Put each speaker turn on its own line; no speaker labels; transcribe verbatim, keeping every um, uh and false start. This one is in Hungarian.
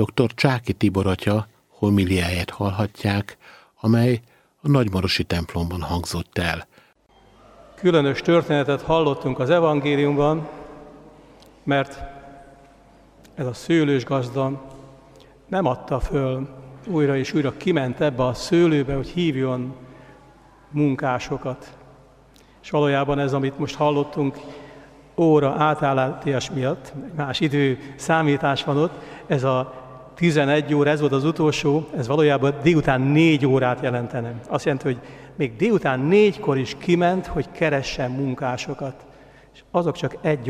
dr. Csáky Tibor atya homiliáját hallhatják, amely a nagymarosi templomban hangzott el.
Különös történetet hallottunk az evangéliumban, mert ez a szőlős gazda nem adta föl, újra és újra kiment ebbe a szőlőbe, hogy hívjon munkásokat. És valójában ez, amit most hallottunk, óra átállítás miatt, más idő számítás van ott, ez a tizenegy óra, ez volt az utolsó, ez valójában délután négy órát jelentene. Azt jelenti, hogy még délután négykor is kiment, hogy keressen munkásokat. És azok csak egy